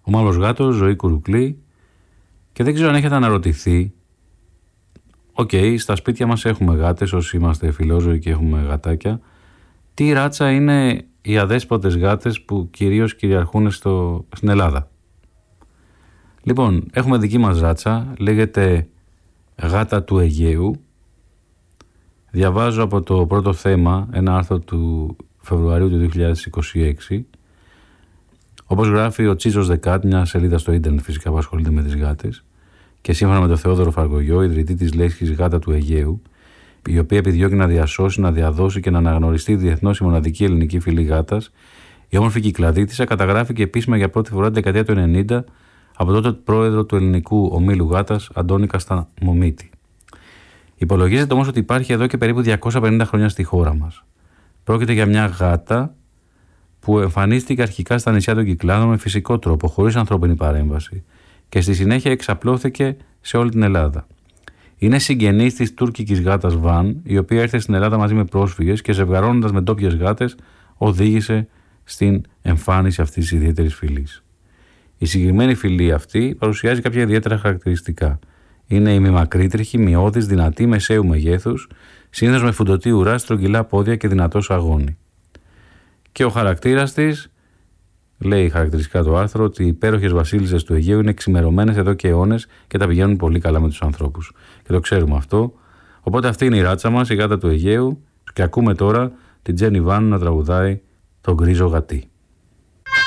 Ο Μαύρος Γάτος, Ζωή Κουρουκλή. Και δεν ξέρω αν έχετε αναρωτηθεί. Στα σπίτια μας έχουμε γάτες, όσοι είμαστε φιλόζωοι και έχουμε γατάκια. Τι ράτσα είναι οι αδέσποτες γάτες που κυρίως κυριαρχούν στην Ελλάδα. Λοιπόν, έχουμε δική μας ράτσα, λέγεται γάτα του Αιγαίου. Διαβάζω από το πρώτο θέμα ένα άρθρο του Φεβρουαρίου του 2026. Όπως γράφει ο Τσίτσος Δεκάτ, μια σελίδα στο ίντερνετ φυσικά που ασχολείται με τις γάτες, και σύμφωνα με τον Θεόδωρο Φαργογιό, ιδρυτή της λέξης γάτα του Αιγαίου, η οποία επιδιώκει να διασώσει, να διαδώσει και να αναγνωριστεί διεθνώς η μοναδική ελληνική φυλή γάτας, η όμορφη Κυκλαδίτισσα καταγράφηκε επίσημα για πρώτη φορά την δεκαετία του 90 από τότε πρόεδρο του ελληνικού ομίλου γάτας, Αντώνη Κασταμομίτη. Υπολογίζεται όμως ότι υπάρχει εδώ και περίπου 250 χρόνια στη χώρα μας. Πρόκειται για μια γάτα που εμφανίστηκε αρχικά στα νησιά των Κυκλάδων με φυσικό τρόπο, χωρίς ανθρώπινη παρέμβαση, και στη συνέχεια εξαπλώθηκε σε όλη την Ελλάδα. Είναι συγγενής της τουρκικής γάτας Βαν, η οποία ήρθε στην Ελλάδα μαζί με πρόσφυγες και ζευγαρώνοντας με ντόπιες γάτες οδήγησε στην εμφάνιση αυτής της ιδιαίτερης φυλής. Η συγκεκριμένη φυλή αυτή παρουσιάζει κάποια ιδιαίτερα χαρακτηριστικά. Είναι ημιμακρύτριχη, μειώδης, δυνατή, μεσαίου μεγέθους, συνήθως με φουντωτή ουρά, στρογγυλά πόδια και δυνατός αγώνι. Και ο χαρακτήρας της, λέει χαρακτηριστικά το άρθρο, ότι οι υπέροχες βασίλισσες του Αιγαίου είναι εξημερωμένες εδώ και αιώνες και τα πηγαίνουν πολύ καλά με τους ανθρώπους. Και το ξέρουμε αυτό. Οπότε αυτή είναι η ράτσα μας, η γάτα του Αιγαίου, και ακούμε τώρα την Τζένι Βάν να τραγουδάει τον γκρίζο γατί.